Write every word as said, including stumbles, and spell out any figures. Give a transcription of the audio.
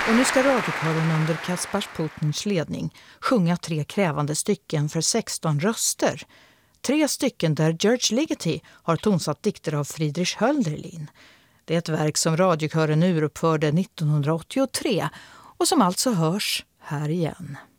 Och nu ska radiokören under Kaspars Putners ledning sjunga tre krävande stycken för sexton röster. Tre stycken där George Ligeti har tonsatt dikter av Friedrich Hölderlin. Det är ett verk som radiokören uruppförde nittonhundraåttiotre och som alltså hörs här igen.